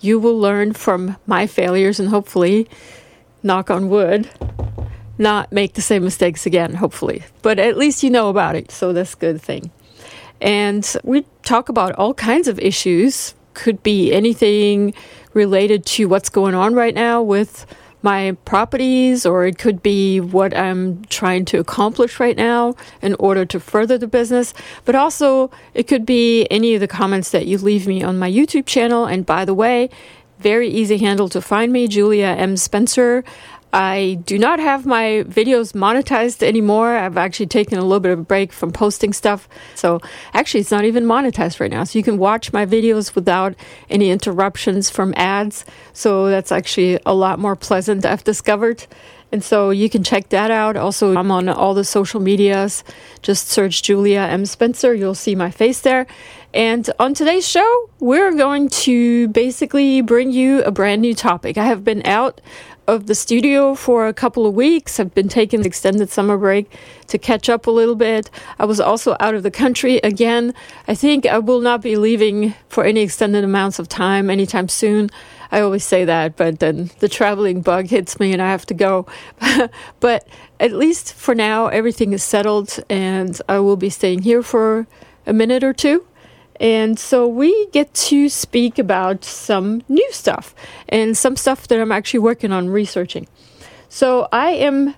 you will learn from my failures and hopefully, knock on wood, not make the same mistakes again, hopefully. But at least you know about it, so that's a good thing. And we talk about all kinds of issues. Could be anything related to what's going on right now with my properties, or it could be what I'm trying to accomplish right now in order to further the business. But also, it could be any of the comments that you leave me on my YouTube channel. And by the way, very easy handle to find me, Julia M. Spencer. I do not have my videos monetized anymore. I've actually taken a little bit of a break from posting stuff. So actually, it's not even monetized right now. So you can watch my videos without any interruptions from ads. So that's actually a lot more pleasant, I've discovered. And so you can check that out. Also, I'm on all the social medias. Just search Julia M. Spencer. You'll see my face there. And on today's show, we're going to basically bring you a brand new topic. I have been out of the studio for a couple of weeks. I've been taking an extended summer break to catch up a little bit. I was also out of the country again. I think I will not be leaving for any extended amounts of time anytime soon. I always say that, but then the traveling bug hits me and I have to go. But at least for now, everything is settled and I will be staying here for a minute or two. And so we get to speak about some new stuff and some stuff that I'm actually working on researching. So I am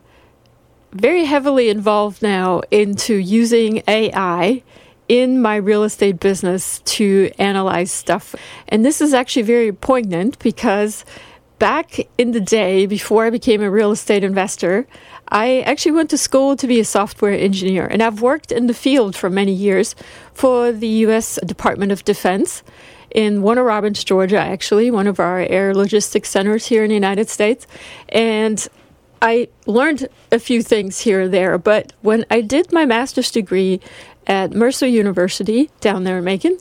very heavily involved now into using AI in my real estate business to analyze stuff. And this is actually very poignant because back in the day, before I became a real estate investor, I actually went to school to be a software engineer, and I've worked in the field for many years for the U.S. Department of Defense in Warner Robins, Georgia, actually, one of our air logistics centers here in the United States. And I learned a few things here or there, but when I did my master's degree at Mercer University down there in Macon,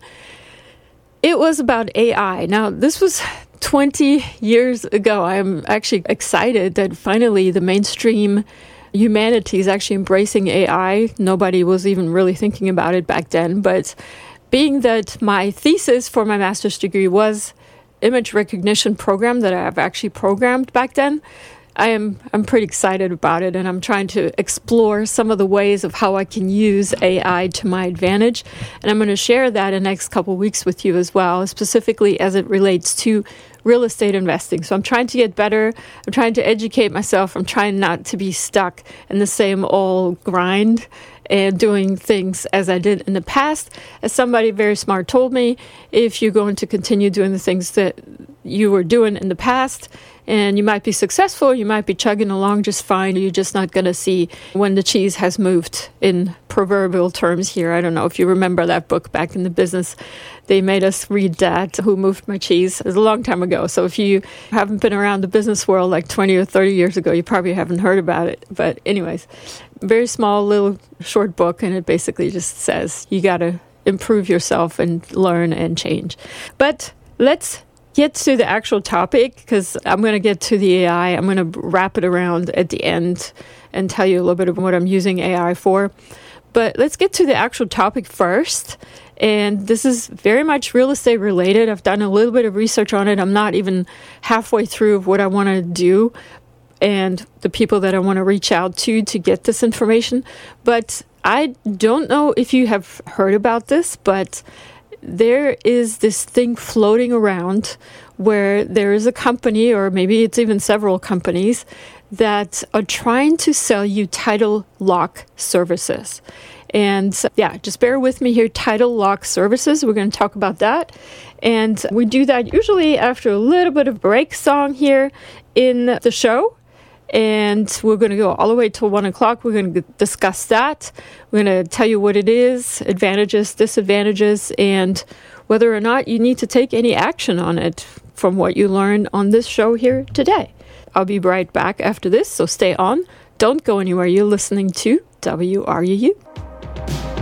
it was about AI. Now, this was 20 years ago. I'm actually excited that finally the mainstream humanity is actually embracing AI. Nobody was even really thinking about it back then. But being that my thesis for my master's degree was image recognition program that I've actually programmed back then, I'm pretty excited about it, and I'm trying to explore some of the ways of how I can use AI to my advantage. And I'm going to share that in the next couple of weeks with you as well, specifically as it relates to real estate investing. So I'm trying to get better. I'm trying to educate myself. I'm trying not to be stuck in the same old grind and doing things as I did in the past. As somebody very smart told me, if you're going to continue doing the things that you were doing in the past, and you might be successful, you might be chugging along just fine, you're just not going to see when the cheese has moved in proverbial terms here. I don't know if you remember that book back in the business. They made us read that, Who Moved My Cheese. It was a long time ago. So if you haven't been around the business world like 20 or 30 years ago, you probably haven't heard about it. But anyways, very small, little short book, and it basically just says you got to improve yourself and learn and change. But let's get to the actual topic, because I'm going to get to the AI. I'm going to wrap it around at the end and tell you a little bit of what I'm using AI for. But let's get to the actual topic first. And this is very much real estate related. I've done a little bit of research on it. I'm not even halfway through of what I want to do and the people that I want to reach out to get this information. But I don't know if you have heard about this, but there is this thing floating around where there is a company, or maybe it's even several companies, that are trying to sell you title lock services. And yeah, just bear with me here, title lock services. We're going to talk about that. And we do that usually after a little bit of break song here in the show. And we're going to go all the way till 1 o'clock. We're going to discuss that. We're going to tell you what it is, advantages, disadvantages, and whether or not you need to take any action on it from what you learned on this show here today. I'll be right back after this, so stay on. Don't go anywhere. You're listening to WRUU.